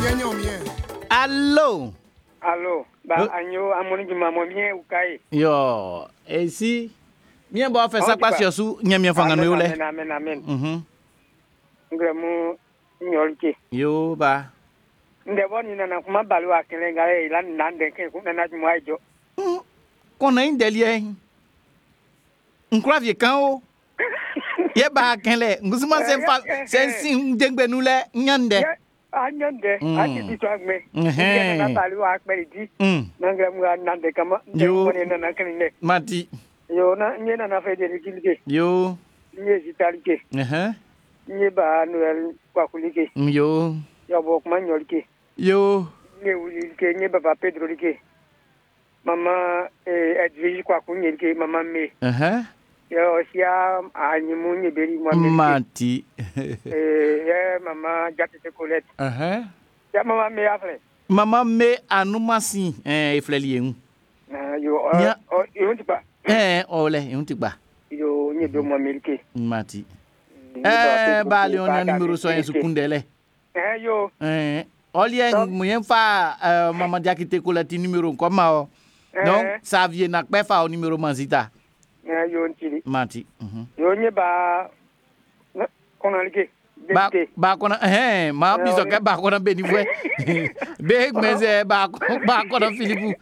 Allô? Allô? Bah, agneau, à mon maman, bien ou caille. Yo, et si? Bien, bon, fait ça pas sur sous, n'y a bien fangan nous là. Amen. Ngremu, nyolke. Yo, ba. Ndebo ni nana kuma balu akele ngare ila nande ke kuna na jumwa jo. Qu'on a une délire. On croit vieux quand ye ba kenle, ngusuma sensi dengbe nous là, nyande. Anyande, ati bitwagme. Na balu akme di. Ngremu nande kama ndebo ni nana kenle. Mati. Yo na nyena na Federikilike. Yo. Nye zitalike. Nye ba Noel kwakulike. Yo. Yo bok manyolike. Yo. Nye ulike, nye baba Pedro like. Mama Edwige kwakunyelike, mama me. Yo siya anyimu nye beri mwamilike. Mati. Mama Jatete Colette. Ya mama me afle. Mama me anumasi ifleli yen. Yo yo tipa. Ole, yon tikba. Yo nye do mwamilike. Mati. Ba le on a numéro so en sukundele. Yo. Olien moyen fa Mama Diakité Colette numéro comment donc ça vient nak pe fa numéro manzita. Yo ntili. Mati. Yo nye ba konalike. Ba kona ma biso ke ba kona beni fwe. Be meze ba kona Philippe.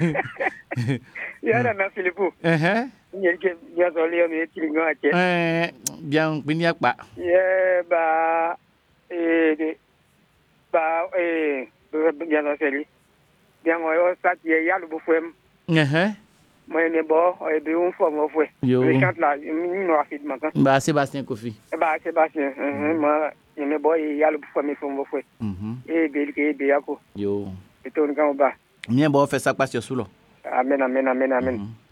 Ya na Philippe. Nyelike ya zolio me tilingo ache. Bien biniak ba. Ba bien la série. Bien o sa ya lu bufem. Moi ne bo o be un fo mo fwe. Le chante là no afid maka. Ba Sébastien Kofi. Ba Sébastien ma ne bo ya lu bufem fo mo fwe. Be yako. Yo. Eton kan ba. Mien bo fait ça pas sur sous là. Amen.